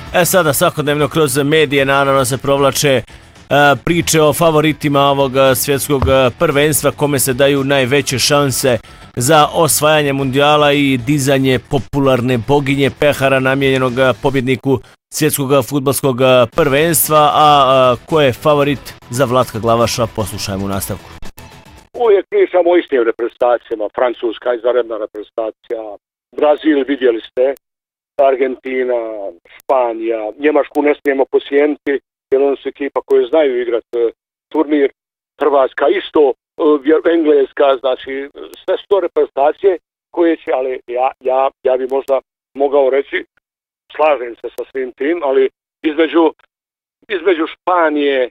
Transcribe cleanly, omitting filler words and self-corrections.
Sada svakodnevno kroz medije naravno se provlače priče o favoritima ovog svjetskog prvenstva kome se daju najveće šanse za osvajanje mundijala i dizanje popularne boginje pehara namijenjenog pobjedniku svjetskog fudbalskog prvenstva, a ko je favorit za Vlatka Glavaša, poslušajmo u nastavku. Uvijek pričamo o istim reprezentacijama, Francuska izvanredna reprezentacija, Brazil vidjeli ste, Argentina, Španija, Njemačku ne smijemo posjeniti, jer oni su ekipa koje znaju igrati turnir, Hrvatska isto, Engleska, znači sve su to reprezentacije koje će, ali ja bi možda mogao reći, slažem se sa svim tim, ali između Španije